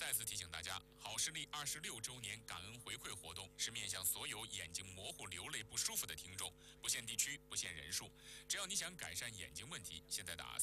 再次提醒大家，好视力26周年感恩回馈活动是面向所有眼睛模糊、流泪不舒服的听众，不限地区，不限人数。只要你想改善眼睛问题，现在打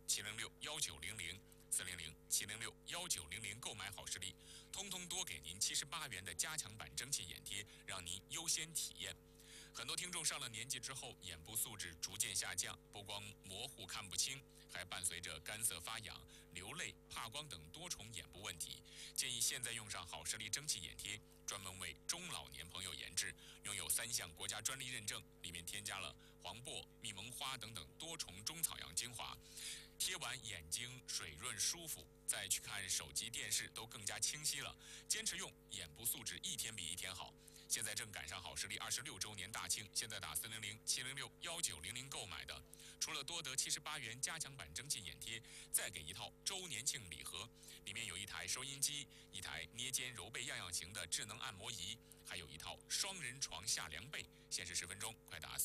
400-706-1900，400-706-1900购买好视力，通通多给您78元的加强版蒸汽眼贴，让您优先体验。很多听众上了年纪之后，眼部素质逐渐下降，不光模糊看不清，还伴随着干涩发痒、流泪、怕光等多重眼部问题。建议现在用上好视力蒸汽眼贴，专门为中老年朋友研制，拥有3项国家专利认证，里面添加了黄柏、蜜蒙花等等多重中草药精华。贴完眼睛水润舒服，再去看手机电视都更加清晰了。坚持用，眼部素质一天比一天好。现在正赶上好视力26周年大庆，现在打400-706-1900购买的，除了多得78元加强版蒸汽眼贴，再给一套周年庆礼盒，里面有一台收音机、一台捏肩揉背样样型的智能按摩仪，还有一套双人床下凉被。限时10分钟，快打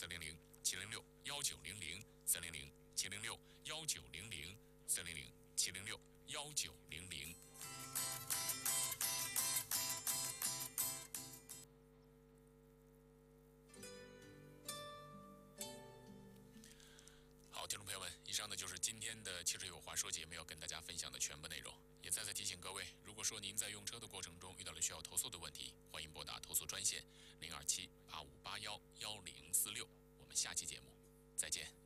400-706-1900，400-706-1900，400-706-1900。好，听众朋友们，以上呢就是今天的汽车有话说节目要跟大家分享的全部内容。也再次提醒各位，如果说您在用车的过程中遇到了需要投诉的问题，欢迎拨打投诉专线027-8581-1046。我们下期节目再见。